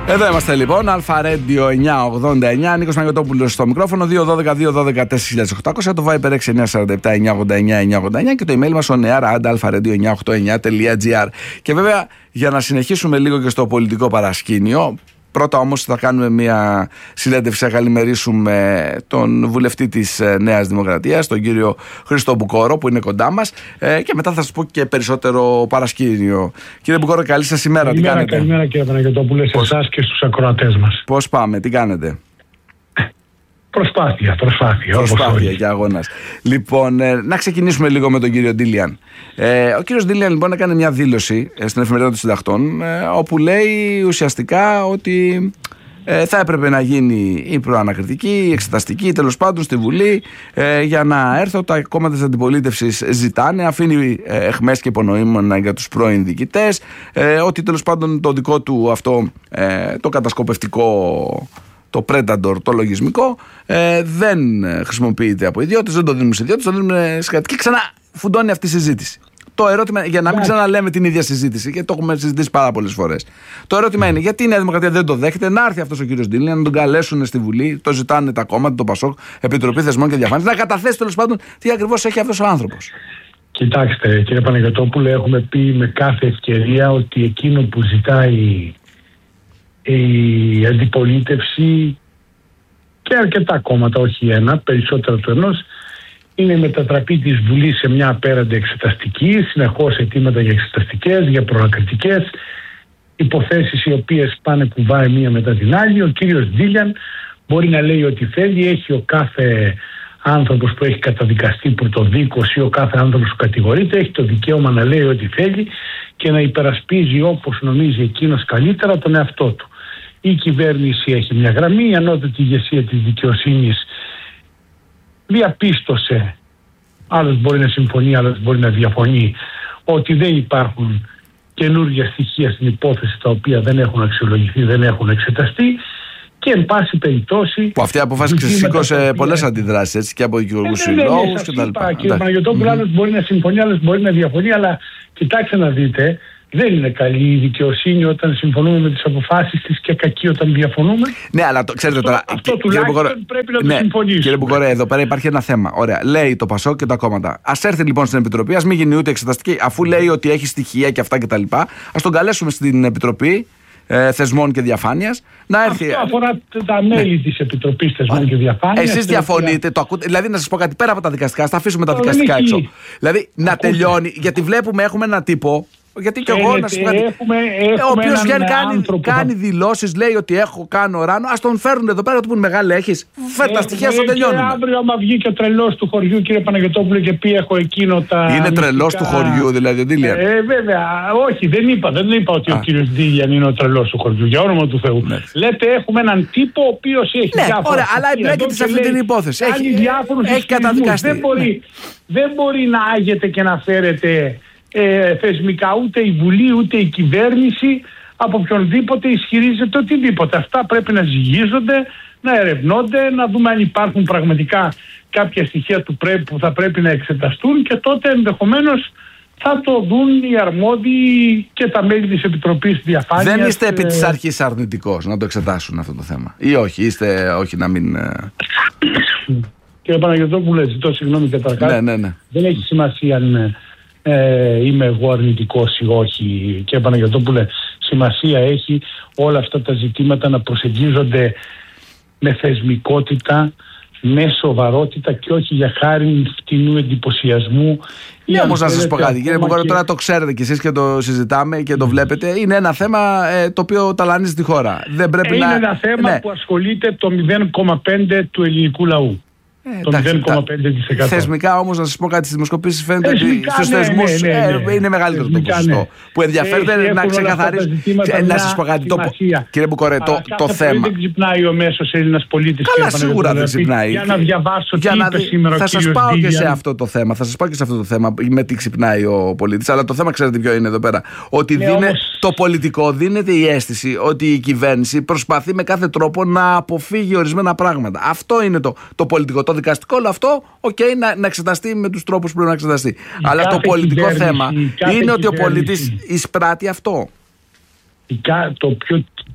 Εδώ είμαστε λοιπόν, Αλφα-Radio 989, Νίκος Παναγιωτόπουλος στο μικρόφωνο, 212-212-4800, το Viber 6947-989-989 και το email μας oneair@alfaradio989.gr. Και βέβαια, για να συνεχίσουμε λίγο και στο πολιτικό παρασκήνιο, πρώτα όμως θα κάνουμε μια συνέντευξη, θα καλημερίσουμε τον βουλευτή της Νέας Δημοκρατίας, τον κύριο Χρήστο Μπουκόρο, που είναι κοντά μας, και μετά θα σας πω και περισσότερο παρασκήνιο. Κύριε Μπουκόρο, καλή σας ημέρα. Τι κάνετε? Καλημέρα κύριε Παναγιωτόπουλε, σε εσάς και στους ακροατές μας. Πώς πάμε, τι κάνετε? Προσπάθεια και αγώνας. Λοιπόν, να ξεκινήσουμε λίγο με τον κύριο Ντίλιαν. Ο κύριος Ντίλιαν λοιπόν έκανε μια δήλωση στην Εφημερίδα των Συντακτών, όπου λέει ουσιαστικά ότι θα έπρεπε να γίνει η προανακριτική, η εξεταστική, τέλος πάντων στη Βουλή, για να έρθω. Τα κόμματα της αντιπολίτευσης ζητάνε, αφήνει εχμές και υπονοούμενα για τους πρώην διοικητές, ότι τέλος πάντων το δικό του αυτό το κατασκοπευτικό, το Predator, το λογισμικό, δεν χρησιμοποιείται από ιδιώτες, δεν το δίνουν σε ιδιώτες, το δίνουν σε κατοικοί. Ξανά φουντώνει αυτή η συζήτηση. Το ερώτημα, για να μην ξαναλέμε την ίδια συζήτηση, γιατί το έχουμε συζητήσει πάρα πολλές φορές. Το ερώτημα είναι, γιατί η Νέα Δημοκρατία δεν το δέχεται, να έρθει αυτός ο κύριος Ντίλιαν, να τον καλέσουν στη Βουλή, το ζητάνε τα κόμματα, το ΠΑΣΟΚ, Επιτροπή Θεσμών και Διαφάνειας, να καταθέσει τέλος πάντων τι ακριβώς έχει αυτός ο άνθρωπος. Κοιτάξτε, κύριε Παναγιωτόπουλε, έχουμε πει με κάθε ευκαιρία ότι εκείνο που ζητάει η αντιπολίτευση και αρκετά κόμματα, όχι ένα, περισσότερο του ενός, είναι η μετατραπή της Βουλής σε μια απέραντη εξεταστική, συνεχώς αιτήματα για εξεταστικές, για προανακριτικές, υποθέσεις οι οποίες πάνε κουβάει μία μετά την άλλη. Ο κύριος Ντίλιαν μπορεί να λέει ό,τι θέλει, έχει ο κάθε άνθρωπος που έχει καταδικαστεί πρωτοδίκως ή ο κάθε άνθρωπος που κατηγορείται, έχει το δικαίωμα να λέει ό,τι θέλει και να υπερασπίζει όπως νομίζει εκείνος καλύτερα τον εαυτό του. Η κυβέρνηση έχει μια γραμμή, η ανώτατη ηγεσία της δικαιοσύνης διαπίστωσε, άλλος μπορεί να συμφωνεί, άλλος μπορεί να διαφωνεί, ότι δεν υπάρχουν καινούργια στοιχεία στην υπόθεση τα οποία δεν έχουν αξιολογηθεί, δεν έχουν εξεταστεί και εν πάση περιπτώσει. Που αυτή η απόφαση ξεσήκωσε πολλές αντιδράσεις, έτσι, και από δικηγορικούς συλλόγους κτλ. Κύριε Παναγιωτόπουλο, άλλος μπορεί να συμφωνεί, άλλος μπορεί να διαφωνεί, αλλά κοιτάξτε να δείτε. Δεν είναι καλή η δικαιοσύνη όταν συμφωνούμε με τις αποφάσεις της και κακή όταν διαφωνούμε. Ναι, αλλά ξέρετε τώρα. Αυτό τουλάχιστον πρέπει να το συμφωνήσουμε. Κύριε Μπουκορέ, εδώ πέρα υπάρχει ένα θέμα. Ωραία. Λέει το ΠΑΣΟΚ και τα κόμματα. Ας έρθει λοιπόν στην Επιτροπή, ας μην γίνει ούτε εξεταστική, αφού λέει ότι έχει στοιχεία και αυτά κτλ. Ας τον καλέσουμε στην Επιτροπή Θεσμών και Διαφάνειας να έρθει. Αυτό αφορά τα μέλη της Επιτροπής Θεσμών και Διαφάνειας. Εσείς διαφωνείτε, το ακούτε. Δηλαδή, να σας πω κάτι, πέρα από τα δικαστικά, θα αφήσουμε τα δικαστικά έξω. Δηλαδή, να τελειώνει, γιατί βλέπουμε, έχουμε ένα τύπο. Γιατί και εγώ να σου πω, ο οποίος κάνει δηλώσεις, λέει ότι κάνω ράνο. Ας τον φέρουν εδώ πέρα, του πούν μεγάλη έχεις. Φέρ τα στοιχεία στο τελειώνουμε. Αύριο, άμα βγει και ο τρελός του χωριού, κύριε Παναγιωτόπουλε, και πει έχω εκείνο τα. Είναι τρελός του χωριού, δηλαδή ο Ντίλιαν. Βέβαια, όχι, δεν είπα ότι ο κύριος Ντίλιαν είναι ο τρελός του χωριού. Για όνομα του Θεού. Ναι. Λέτε, έχουμε έναν τύπο ο οποίος έχει διάφορα. Ωραία, αλλά εμπλέκεται σε αυτή την υπόθεση. Έχει καταδικαστεί. Δεν μπορεί να άγεται και να φέρεται. Θεσμικά ούτε η Βουλή ούτε η κυβέρνηση από οποιονδήποτε ισχυρίζεται οτιδήποτε. Αυτά πρέπει να ζυγίζονται, να ερευνώνται, να δούμε αν υπάρχουν πραγματικά κάποια στοιχεία που θα πρέπει να εξεταστούν και τότε ενδεχομένως θα το δουν οι αρμόδιοι και τα μέλη της Επιτροπής Διαφάνειας. Δεν είστε επί της αρχής αρνητικός να το εξετάσουν αυτό το θέμα, ή όχι? Είστε όχι να μην... Κύριε Παναγιωτόπουλε, ζητώ συγγνώμη καταρχάς. Ναι. Δεν έχει σημασία αν είμαι εγώ αρνητικός ή όχι, κύριε Παναγιωτόπουλε. Σημασία έχει όλα αυτά τα ζητήματα να προσεγγίζονται με θεσμικότητα, με σοβαρότητα και όχι για χάρη φτηνού εντυπωσιασμού. Ναι, όμως να σας πω κάτι, κύριε Μπουκόρο, τώρα το ξέρετε κι εσείς και το συζητάμε και το βλέπετε. Είναι ένα θέμα το οποίο ταλανίζει τη χώρα. Δεν πρέπει είναι ένα θέμα που ασχολείται το 0,5% του ελληνικού λαού. Το 0,5%. Θεσμικά όμως, να σας πω κάτι, στις δημοσκοπήσεις φαίνεται ότι στους θεσμούς είναι μεγαλύτερο το ποσοστό. Που ενδιαφέρεται να ξεκαθαρίσει. Να σας πω κάτι, κύριε Μπουκορέ, το θέμα. Δεν ξυπνάει ο μέσος Έλληνας πολίτης. Καλά, σίγουρα δεν ξυπνάει. Για να διαβάσω τι είπε σήμερα ο κύριος Ντίλιαν. Θα σας πάω και σε αυτό το θέμα. Θα σας πάω και σε αυτό το θέμα με τι ξυπνάει ο πολίτης. Αλλά το θέμα, ξέρετε ποιο είναι εδώ πέρα? Ότι το πολιτικό δίνεται η αίσθηση ότι η κυβέρνηση προσπαθεί με κάθε τρόπο να αποφύγει ορισμένα πράγματα. Αυτό είναι το πολιτικό. Το δικαστικό όλο αυτό, να εξεταστεί με τους τρόπους που πρέπει να εξεταστεί. Αλλά το πολιτικό θέμα είναι ότι ο πολίτης εισπράττει αυτό. Το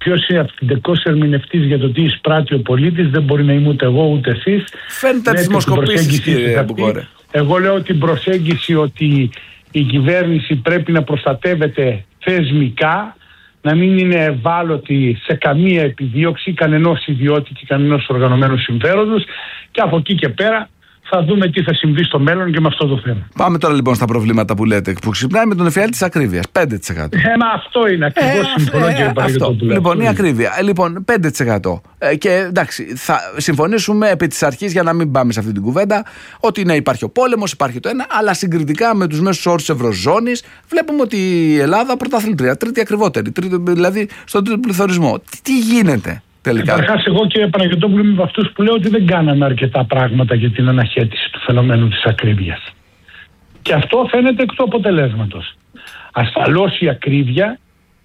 ποιος είναι αυθεντικός ερμηνευτής για το τι εισπράττει ο πολίτης δεν μπορεί να είμαι ούτε εγώ ούτε εσείς. Φαίνεται από τις δημοσκοπήσεις, κύριε Μπουκόρε. Εγώ λέω την προσέγγιση ότι η κυβέρνηση πρέπει να προστατεύεται θεσμικά, να μην είναι ευάλωτη σε καμία επιδίωξη κανενός ιδιώτη και κανενός οργανωμένου συμφέροντος, και από εκεί και πέρα θα δούμε τι θα συμβεί στο μέλλον και με αυτό το θέμα. Πάμε τώρα λοιπόν στα προβλήματα που λέτε, που ξυπνάει με τον εφιάλτη της ακρίβειας. 5%. Αυτό είναι ακριβώς, συμφωνώ κύριε Παναγιωτόπουλε. Λοιπόν, η ακρίβεια. Λοιπόν, 5%. Και εντάξει, θα συμφωνήσουμε επί της αρχής, για να μην πάμε σε αυτή την κουβέντα, ότι ναι, υπάρχει ο πόλεμος, υπάρχει το ένα, αλλά συγκριτικά με τους μέσους όρους της Ευρωζώνης, βλέπουμε ότι η Ελλάδα πρωταθλήτρια, τρίτη ακριβότερη, δηλαδή στον τρίτο πληθωρισμό. Τι γίνεται τελικά? Καταρχάς, εγώ κύριε Παναγιωτόπουλε είμαι από αυτούς που λέω ότι δεν κάναμε αρκετά πράγματα για την αναχέτηση του φαινομένου της ακρίβειας. Και αυτό φαίνεται εκ του αποτελέσματος. Ασφαλώς η ακρίβεια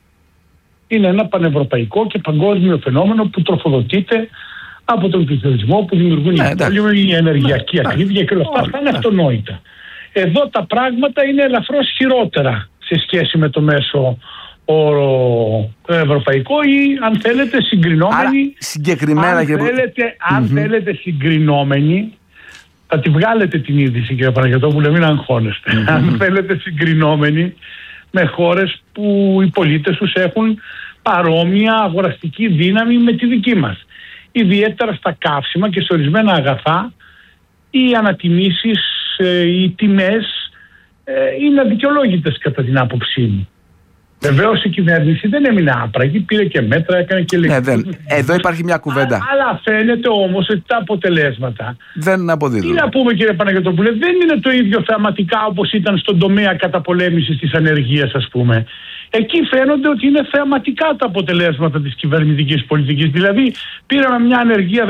είναι ένα πανευρωπαϊκό και παγκόσμιο φαινόμενο που τροφοδοτείται από τον πληθωρισμό που δημιουργούν η ενεργειακή ακρίβεια και όλα αυτά. Αυτά είναι αυτονόητα. Εδώ τα πράγματα είναι ελαφρώς χειρότερα σε σχέση με το μέσο όρο ευρωπαϊκό, ή αν θέλετε συγκρινόμενοι. Συγκεκριμένα, αν θέλετε συγκρινόμενοι, θα τη βγάλετε την είδηση κύριε Παναγιωτόπουλε, μην αγχώνεστε. Αν θέλετε συγκρινόμενοι με χώρες που οι πολίτες τους έχουν παρόμοια αγοραστική δύναμη με τη δική μας. Ιδιαίτερα στα καύσιμα και σε ορισμένα αγαθά οι ανατιμήσεις, οι τιμές είναι αδικαιολόγητες κατά την άποψή μου. Βεβαίως η κυβέρνηση δεν έμεινε άπραγη, πήρε και μέτρα, έκανε και λεπτά. Εδώ υπάρχει μια κουβέντα. Αλλά φαίνεται όμως ότι τα αποτελέσματα δεν αποδίδουν. Τι να πούμε κύριε Παναγιωτόπουλε, δεν είναι το ίδιο θεαματικά όπως ήταν στον τομέα καταπολέμησης της ανεργίας, ας πούμε. Εκεί φαίνονται ότι είναι θεαματικά τα αποτελέσματα της κυβερνητικής πολιτικής. Δηλαδή πήραμε μια ανεργία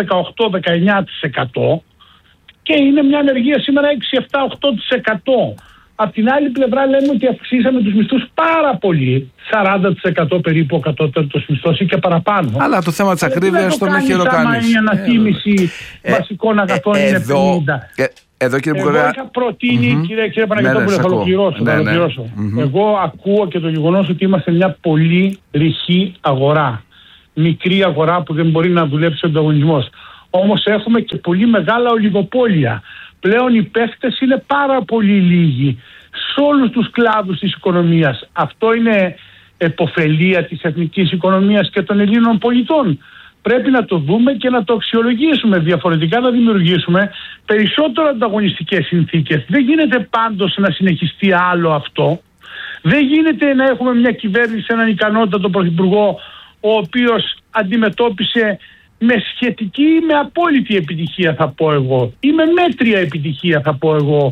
18-19% και είναι μια ανεργία σήμερα 6-7-8%. Απ' την άλλη πλευρά λέμε ότι αυξήσαμε τους μισθούς πάρα πολύ, 40% περίπου ο κατώτερος μισθός ή και παραπάνω. Αλλά το θέμα της ακρίβειας τον έχει ροκάνει. Η ανατίμηση βασικών αγαθών είναι 50. Εδώ κύριε Μπουκόρε. Εγώ είχα προτείνει, κύριε Παναγιωτόπουλε, θα ολοκληρώσω. Εγώ ακούω και το γεγονός ότι είμαστε μια πολύ ρηχή αγορά. Μικρή αγορά που δεν μπορεί να δουλέψει ο ανταγωνισμός. Όμως έχουμε και πολύ μεγάλα ολιγοπόλια. Πλέον οι παίχτες είναι πάρα πολύ λίγοι σε όλους τους κλάδους της οικονομίας. Αυτό είναι επωφελία της εθνικής οικονομίας και των Ελλήνων πολιτών. Πρέπει να το δούμε και να το αξιολογήσουμε. Διαφορετικά να δημιουργήσουμε περισσότερο ανταγωνιστικές συνθήκες. Δεν γίνεται πάντως να συνεχιστεί άλλο αυτό. Δεν γίνεται να έχουμε μια κυβέρνηση, έναν ικανότατο πρωθυπουργό, ο οποίος αντιμετώπισε με σχετική ή με απόλυτη επιτυχία, θα πω εγώ, ή με μέτρια επιτυχία, θα πω εγώ,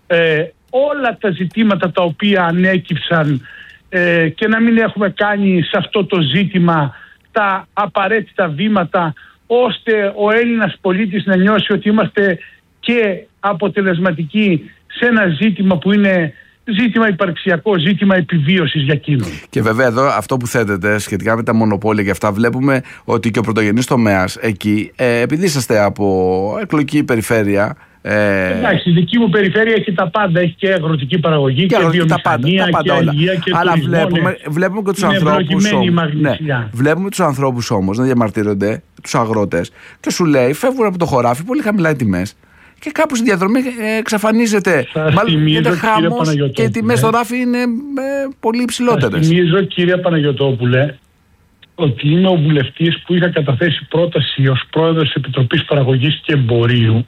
όλα τα ζητήματα τα οποία ανέκυψαν, και να μην έχουμε κάνει σε αυτό το ζήτημα τα απαραίτητα βήματα ώστε ο Έλληνας πολίτης να νιώσει ότι είμαστε και αποτελεσματικοί σε ένα ζήτημα που είναι ζήτημα υπαρξιακό, ζήτημα επιβίωσης για εκείνον. Και βέβαια εδώ αυτό που θέτεται σχετικά με τα μονοπόλια και αυτά, βλέπουμε ότι και ο πρωτογενής τομέας εκεί, επειδή είσαστε από εκλογική περιφέρεια. Εντάξει, η δική μου περιφέρεια έχει τα πάντα. Έχει και αγροτική παραγωγή και βιομηχανία και αλληλεία και αλλά τουρισμό. βλέπουμε και τους ανθρώπους. Βλέπουμε τους ανθρώπους όμως να διαμαρτύρονται, τους αγρότες, και σου λέει φεύγουν από το χωράφι, πολύ χαμηλά οι τιμές. Και κάπου στη διαδρομή εξαφανίζεται. Μάλλον χάμος και οι τιμές στο ράφι είναι πολύ υψηλότερες. Θυμίζω κύριε Παναγιωτόπουλε ότι είμαι ο βουλευτής που είχα καταθέσει πρόταση ως πρόεδρος της Επιτροπής Παραγωγής και Εμπορίου,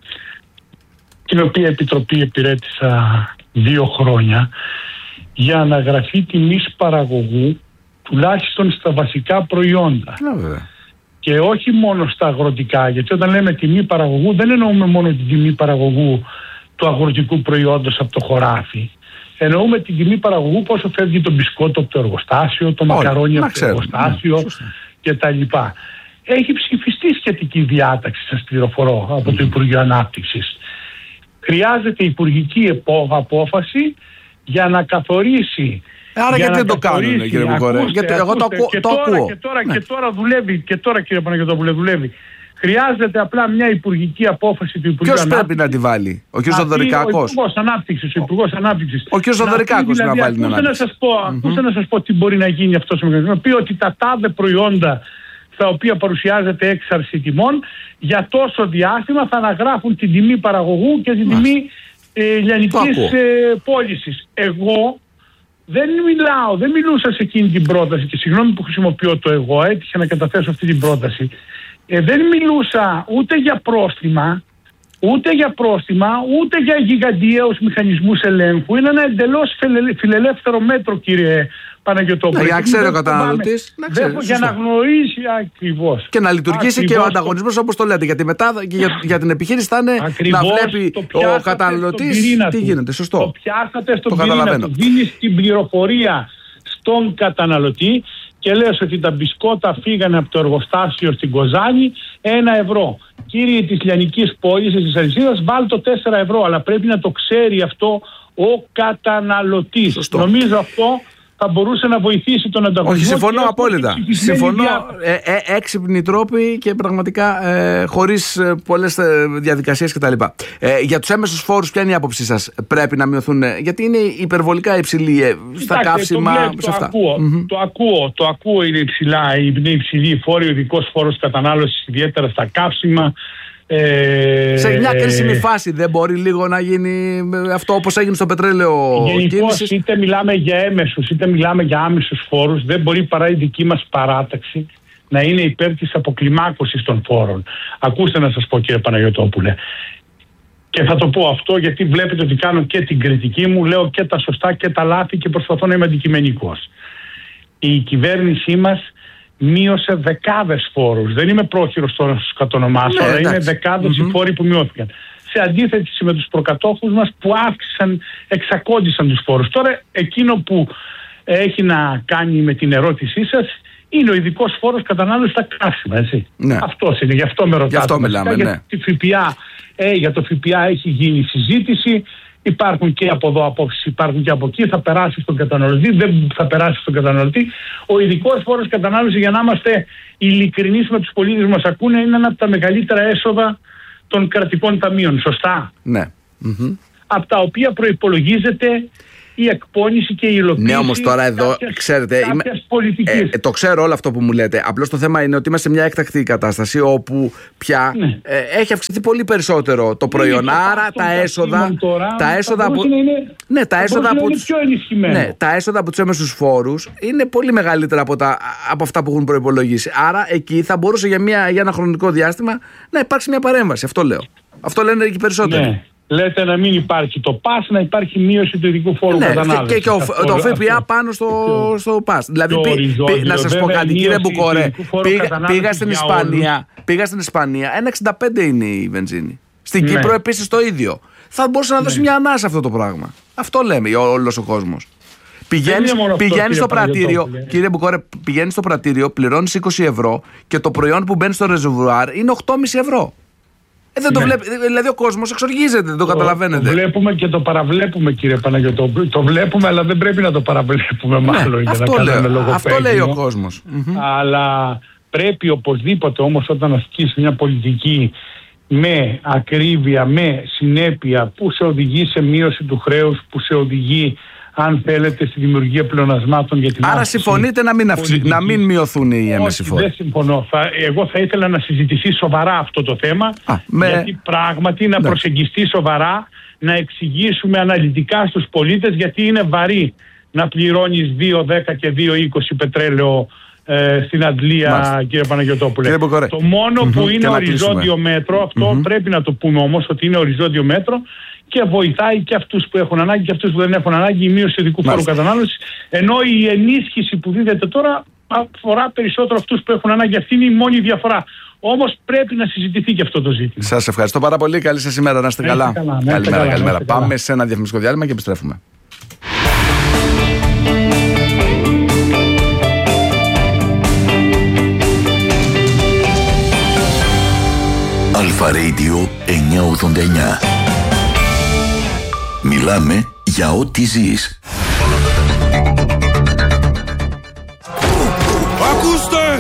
την οποία επιτροπή υπηρέτησα 2 χρόνια, για αναγραφή τιμής παραγωγού τουλάχιστον στα βασικά προϊόντα. Και όχι μόνο στα αγροτικά, γιατί όταν λέμε τιμή παραγωγού δεν εννοούμε μόνο την τιμή παραγωγού του αγροτικού προϊόντος από το χωράφι. Εννοούμε την τιμή παραγωγού, πόσο φεύγει το μπισκότο από το εργοστάσιο, το μακαρόνι από το εργοστάσιο κτλ. Έχει ψηφιστεί σχετική διάταξη, σας πληροφορώ, από το Υπουργείο Ανάπτυξης. Χρειάζεται υπουργική απόφαση για να καθορίσει. Άρα γιατί δεν το κάνουν, κύριε Μπουκόρε? Γιατί εγώ το ακούω. Και τώρα δουλεύει, κύριε Παναγιωτόπουλε, δουλεύει Χρειάζεται απλά μια υπουργική απόφαση του Υπουργείου Ανάπτυξης. Ποιος πρέπει να τη βάλει? Ο κ. Δοδωρικάκος? Ο Υπουργός Ανάπτυξης. Ο κ. Δοδωρικάκος να βάλει την ανάπτυξη. Ακούστε να σας πω τι μπορεί να γίνει αυτός ο μηχανισμός. Πει ότι τα τάδε προϊόντα στα οποία παρουσιάζεται έξαρση τιμών για τόσο διάστημα θα αναγράφουν την τιμή παραγωγού και την τιμή λιανικής πώλησης. Εγώ δεν μιλούσα σε εκείνη την πρόταση και συγγνώμη που χρησιμοποιώ το εγώ, έτυχε να καταθέσω αυτή την πρόταση. Δεν μιλούσα ούτε για πρόστιμα, ούτε για γιγαντιαίους μηχανισμούς ελέγχου. Είναι ένα εντελώς φιλελεύθερο μέτρο, κύριε Παναγιωτόπουλε. Για να ξέρει ο καταναλωτής. Για να γνωρίζει ακριβώς. Και να λειτουργήσει και ο ανταγωνισμός όπως το λέτε. Γιατί μετά για την επιχείρηση θα είναι να βλέπει ο καταναλωτής τι γίνεται. Σωστό. Το πιάσατε στον πυρήνα του. Δίνεις την πληροφορία στον καταναλωτή και λες ότι τα μπισκότα φύγανε από το εργοστάσιο στην Κοζάνη 1 ευρώ. Κύριε της λιανικής πώλησης της αλυσίδας, βάλ το 4 ευρώ. Αλλά πρέπει να το ξέρει αυτό ο καταναλωτής. Σωστό. Νομίζω αυτό θα μπορούσε να βοηθήσει τον ανταγωνισμό. Όχι, συμφωνώ απόλυτα. Συμφωνώ. Έξυπνοι τρόποι και πραγματικά χωρίς πολλές διαδικασίες κτλ. Για τους έμεσους φόρους, ποια είναι η άποψή σας? Πρέπει να μειωθούν? Γιατί είναι υπερβολικά υψηλή στα καύσιμα. Το ακούω, είναι υψηλή η φόρη, ο ειδικός φόρος κατανάλωσης, ιδιαίτερα στα καύσιμα. Σε μια κρίσιμη φάση δεν μπορεί λίγο να γίνει αυτό όπως έγινε στο πετρέλαιο? Γενικώς, είτε μιλάμε για έμεσους είτε μιλάμε για άμεσους φόρους, δεν μπορεί παρά η δική μας παράταξη να είναι υπέρ της αποκλιμάκωσης των φόρων. Ακούστε να σας πω, κύριε Παναγιωτόπουλε, και θα το πω αυτό γιατί βλέπετε ότι κάνω και την κριτική μου, λέω και τα σωστά και τα λάθη και προσπαθώ να είμαι αντικειμενικός. Η κυβέρνησή μας μείωσε δεκάδες φόρους. Δεν είμαι πρόχειρος τώρα να σας κατονομάσω, αλλά είναι δεκάδες οι φόροι που μειώθηκαν. Σε αντίθεση με τους προκατόχους μας που εξακόντισαν τους φόρους. Τώρα εκείνο που έχει να κάνει με την ερώτησή σας είναι ο ειδικός φόρος κατανάλωσης στα καύσιμα, έτσι. Ναι. Αυτός είναι, γι' αυτό με ρωτάτε. Γι' αυτό μιλάμε, ναι. Για το ΦΠΑ έχει γίνει συζήτηση. Υπάρχουν και από εδώ απόψεις, υπάρχουν και από εκεί. Θα περάσει στον καταναλωτή, δεν θα περάσει στον καταναλωτή. Ο ειδικός φόρος κατανάλωσης, για να είμαστε ειλικρινείς με τους πολίτες που μας ακούνε, είναι ένα από τα μεγαλύτερα έσοδα των κρατικών ταμείων. Σωστά. Ναι. Από τα οποία προϋπολογίζεται η εκπόνηση και η υλοποίηση. Ναι, όμως τώρα εδώ, ξέρετε, το ξέρω όλο αυτό που μου λέτε. Απλώς το θέμα είναι ότι είμαστε σε μια έκτακτη κατάσταση όπου πια έχει αυξηθεί πολύ περισσότερο το προϊόν. Άρα τα έσοδα από τους έμεσους φόρους είναι πολύ μεγαλύτερα από αυτά που έχουν προϋπολογίσει. Άρα εκεί θα μπορούσε για ένα χρονικό διάστημα να υπάρξει μια παρέμβαση. Αυτό λέω. Αυτό λένε εκεί περισσότεροι. Ναι. Λέτε να μην υπάρχει το ΠΑΣ, να υπάρχει μείωση του ειδικού φόρου κατανάλωσης. Και το ΦΠΑ πάνω στο ΠΑΣ. Δηλαδή, να σας πω κάτι, κύριε Μπουκορέ, πήγα στην Ισπανία, 1,65 είναι η βενζίνη. Στην Κύπρο επίσης το ίδιο. Θα μπορούσε να δώσει μια ανάσα αυτό το πράγμα. Αυτό λέμε όλος ο κόσμος. Πηγαίνεις στο πρατήριο, κύριε Μπουκορέ, πηγαίνεις στο πρατήριο, πληρώνεις 20 ευρώ και το προϊόν που μπαίνει στο ρεζερβουάρ είναι 8,5 ευρώ. Δεν το βλέπει, δηλαδή ο κόσμος εξοργίζεται, δεν το καταλαβαίνετε. Το βλέπουμε και το παραβλέπουμε, κύριε Παναγιωτόπουλε. Το βλέπουμε, αλλά δεν πρέπει να το παραβλέπουμε, μάλλον. Για να κάνουμε λογοπαίγνιο. Αυτό λέει ο κόσμος. Αλλά πρέπει οπωσδήποτε όμως, όταν ασκείς μια πολιτική με ακρίβεια, με συνέπεια, που σε οδηγεί σε μείωση του χρέους, που σε οδηγεί, αν θέλετε, στη δημιουργία πλεονασμάτων για την άρα συμφωνείτε να μην μειωθούν οι έμεσοι φόροι? Δεν συμφωνώ. Εγώ θα ήθελα να συζητηθεί σοβαρά αυτό το θέμα, γιατί πράγματι να προσεγγιστεί σοβαρά, να εξηγήσουμε αναλυτικά στους πολίτες γιατί είναι βαρύ να πληρώνεις 2,10 και 2,20 πετρέλαιο στην Αντλία, κύριε Παναγιωτόπουλε. Το μόνο που είναι οριζόντιο μέτρο, αυτό πρέπει να το πούμε όμως, ότι είναι οριζόντιο μέτρο και βοηθάει και αυτούς που έχουν ανάγκη και αυτούς που δεν έχουν ανάγκη, η μείωση του ειδικού φόρου κατανάλωσης, ενώ η ενίσχυση που δίδεται τώρα αφορά περισσότερο αυτούς που έχουν ανάγκη. Αυτή είναι η μόνη διαφορά. Όμως πρέπει να συζητηθεί και αυτό το ζήτημα. Σας ευχαριστώ πάρα πολύ. Καλή σας ημέρα. Να είστε καλά. Καλημέρα. Πάμε σε ένα διαφημιστικό διάλειμμα και επιστρέφουμε. Αλφα Radio 989. Μιλάμε για ό,τι ζεις. Ακούστε!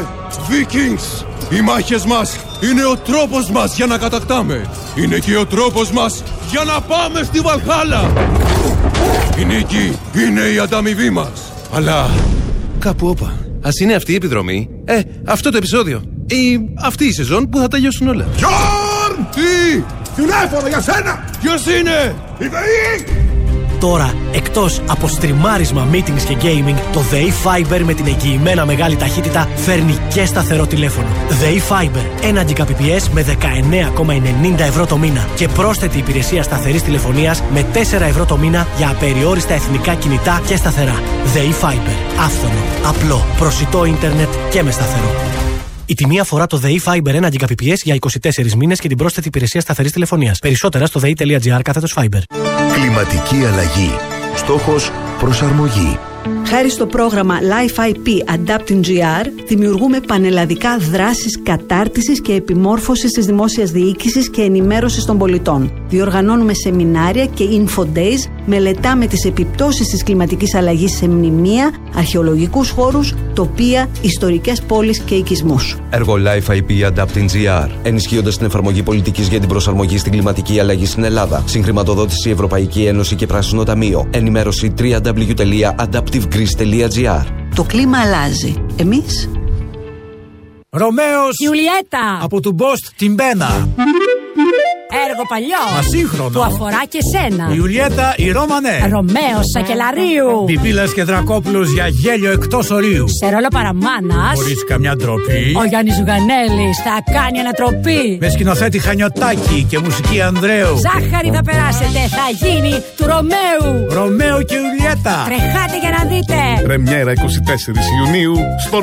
Vikings! Οι μάχες μας είναι ο τρόπος μας για να κατακτάμε. Είναι και ο τρόπος μας για να πάμε στη Βαλχάλα. Η νίκη είναι η ανταμοιβή μας. Αλλά κάπου όπα. Ας είναι αυτή η επιδρομή, αυτό το επεισόδιο ή αυτή η σεζόν που θα τελειώσουν όλα. Γιόρν! Τι! Τηλέφωνο για σένα! Ποιος είναι? Η ΔΕΗ! Τώρα, εκτός από στριμάρισμα, meetings και gaming, το ΔΕΗ Fiber με την εγγυημένα μεγάλη ταχύτητα φέρνει και σταθερό τηλέφωνο. ΔΕΗ Fiber, 1 Gbps με 19,90 ευρώ το μήνα και πρόσθετη υπηρεσία σταθερής τηλεφωνίας με 4 ευρώ το μήνα για απεριόριστα εθνικά κινητά και σταθερά. ΔΕΗ Fiber, άφθονο, απλό, προσιτό ίντερνετ και με σταθερό. Η τιμή αφορά το ΔΕΗ Fiber 1 Gbps για 24 μήνες και την πρόσθετη υπηρεσία σταθερής τηλεφωνίας. Περισσότερα στο dei.gr/Fiber. Κλιματική αλλαγή. Στόχος προσαρμογή. Χάρη στο πρόγραμμα Life IP Adapting GR, δημιουργούμε πανελλαδικά δράσεις κατάρτισης και επιμόρφωσης της δημόσιας διοίκησης και ενημέρωσης των πολιτών. Διοργανώνουμε σεμινάρια και info days, μελετάμε τις επιπτώσεις της κλιματικής αλλαγής σε μνημεία, αρχαιολογικούς χώρους, τοπία, ιστορικές πόλεις και οικισμούς. Έργο Life IP Adapting GR. Ενισχύοντας την εφαρμογή πολιτικής για την προσαρμογή στην κλιματική αλλαγή στην Ελλάδα. Συγχρηματοδότηση Ευρωπαϊκή Ένωση και Πράσινο Ταμείο. Ενημέρωση www.adaptivegreece.gr. Το κλίμα αλλάζει. Εμείς? Ρωμαίος Ιουλιέτα από του Μπόστ την Πένα. Έργο παλιό. Μα σύγχρονο. Που αφορά και σένα. Η Ιουλιέτα η Ρωμανέ. Ρωμαίος Σακελαρίου. Πιπίλας και Δρακόπουλος για γέλιο εκτός ορίου. Σε ρόλο παραμάνας. Χωρίς καμιά ντροπή. Ο Γιάννης Ζουγανέλης θα κάνει ανατροπή. Με σκηνοθέτη Χανιωτάκη και μουσική Ανδρέου. Ζάχαρη θα περάσετε. Θα γίνει του Ρωμαίου. Ρωμαίο και Ιουλιέτα. Τρεχάτε για να δείτε. Πρεμιέρα 24 Ιουνίου στο